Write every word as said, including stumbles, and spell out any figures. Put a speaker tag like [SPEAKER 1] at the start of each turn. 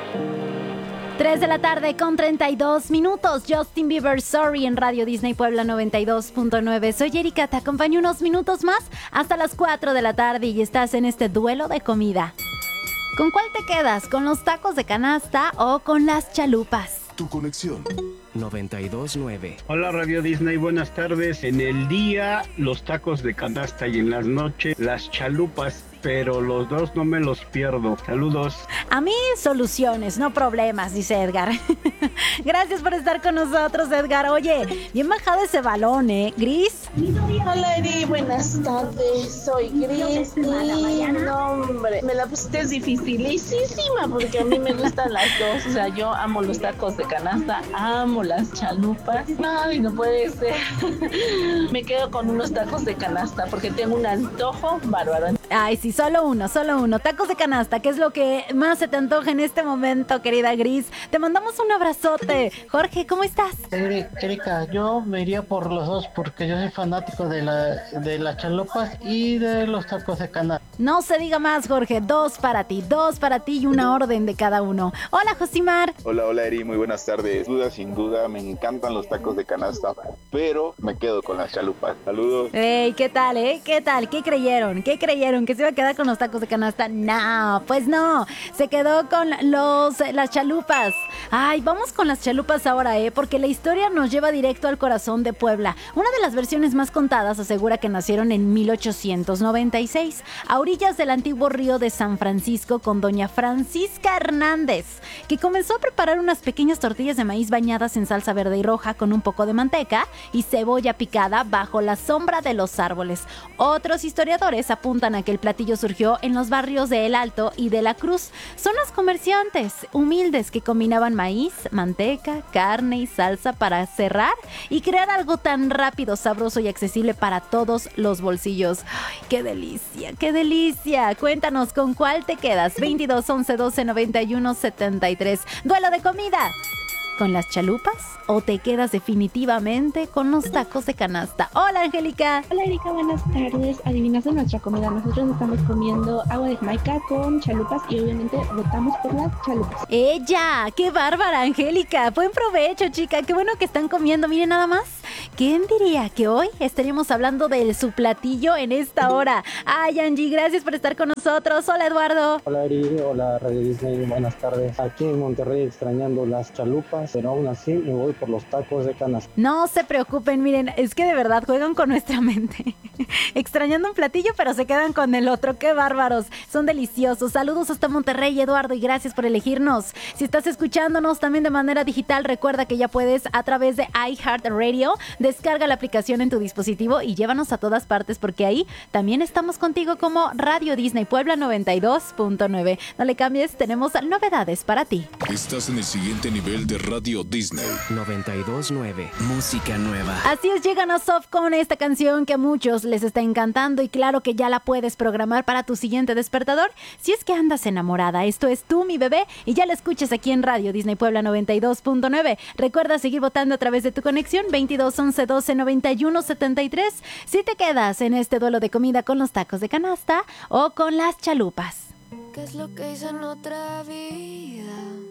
[SPEAKER 1] tres de la tarde con treinta y dos minutos. Justin Bieber, Sorry, en Radio Disney Puebla noventa y dos punto nueve. Soy Erika, te acompaño unos minutos más hasta las cuatro de la tarde y estás en este duelo de comida. ¿Con cuál te quedas? ¿Con los tacos de canasta o con las chalupas?
[SPEAKER 2] Tu conexión.
[SPEAKER 3] noventa y dos punto nueve.
[SPEAKER 4] Hola Radio Disney, buenas tardes. En el día los tacos de canasta y en las noches las chalupas, pero los dos no me los pierdo. Saludos.
[SPEAKER 1] A mí soluciones, no problemas, dice Edgar. Gracias por estar con nosotros, Edgar. Oye, bien bajado ese balón, ¿eh? Gris.
[SPEAKER 5] Hola Eri, buenas tardes. Soy Gris y no, hombre, me la pusiste dificilísima porque a mí me gustan las dos. O sea, yo amo los tacos de canasta, amo las chalupas. Ay, no puede ser. Me quedo con unos tacos de canasta porque tengo un antojo bárbaro.
[SPEAKER 1] Ay, sí, solo uno, solo uno. Tacos de canasta, ¿qué es lo que más se te antoja en este momento, querida Gris? Te mandamos un abrazote. Jorge, ¿cómo estás?
[SPEAKER 6] Erika, yo me iría por los dos porque yo soy fanático de, la, de las chalupas y de los tacos de canasta.
[SPEAKER 1] No se diga más, Jorge. Dos para ti, dos para ti y una orden de cada uno. Hola, Josimar.
[SPEAKER 7] Hola, hola, Eri, muy buenas tardes. Duda, sin duda, me encantan los tacos de canasta, pero me quedo con las chalupas. Saludos.
[SPEAKER 1] Ey, ¿qué tal, eh? ¿Qué tal? ¿Qué creyeron? ¿Qué creyeron? ¿Que se iba a quedar con los tacos de canasta? No, pues no. Se quedó con los las chalupas. Ay, vamos con las chalupas ahora, eh, porque la historia nos lleva directo al corazón de Puebla. Una de las versiones más contadas asegura que nacieron en mil ochocientos noventa y seis, a orillas del antiguo río de San Francisco, con doña Francisca Hernández, que comenzó a preparar unas pequeñas tortillas de maíz bañadas en salsa verde y roja con un poco de manteca y cebolla picada bajo la sombra de los árboles. Otros historiadores apuntan a que el platillo surgió en los barrios de El Alto y de la Cruz. Son los comerciantes humildes que combinaban maíz, manteca, carne y salsa para cerrar y crear algo tan rápido, sabroso y accesible para todos los bolsillos. ¡Ay, qué delicia, qué delicia! Cuéntanos, ¿con cuál te quedas? veintidós, once, doce, noventa y uno, setenta y tres. ¡Duelo de comida! ¿Con las chalupas o te quedas definitivamente con los tacos de canasta? Hola, Angélica.
[SPEAKER 8] Hola, Erika, buenas tardes. Adivinaste nuestra comida. Nosotros estamos comiendo agua de Jamaica con chalupas y obviamente votamos por las chalupas.
[SPEAKER 1] ¡Ella! ¡Qué bárbara, Angélica! Buen provecho, chica. Qué bueno que están comiendo. Miren nada más. ¿Quién diría que hoy estaríamos hablando de su platillo en esta hora? Ay, Angie, gracias por estar con nosotros. Hola, Eduardo.
[SPEAKER 6] Hola, Eri. Hola, Radio Disney. Buenas tardes. Aquí en Monterrey extrañando las chalupas, pero aún así me voy por los tacos de canasta.
[SPEAKER 1] No se preocupen, miren, es que de verdad juegan con nuestra mente. Extrañando un platillo, pero se quedan con el otro. ¡Qué bárbaros! Son deliciosos. Saludos hasta Monterrey, Eduardo, y gracias por elegirnos. Si estás escuchándonos también de manera digital, recuerda que ya puedes a través de iHeartRadio. Descarga la aplicación en tu dispositivo y llévanos a todas partes, porque ahí también estamos contigo como Radio Disney Puebla noventa y dos punto nueve. No le cambies, tenemos novedades para ti.
[SPEAKER 2] Estás en el siguiente nivel de Radio Disney.
[SPEAKER 3] noventa y dos punto nueve. Música nueva.
[SPEAKER 1] Así es, llegan a Soft con esta canción que a muchos les está encantando y claro que ya la puedes programar para tu siguiente despertador si es que andas enamorada. Esto es Tú, mi bebé, y ya la escuchas aquí en Radio Disney Puebla noventa y dos punto nueve. Recuerda seguir votando a través de tu conexión veintidós, once, doce, noventa y uno, setenta y tres si te quedas en este duelo de comida con los tacos de canasta o con las chalupas.
[SPEAKER 9] ¿Qué es lo que hice en otra vida?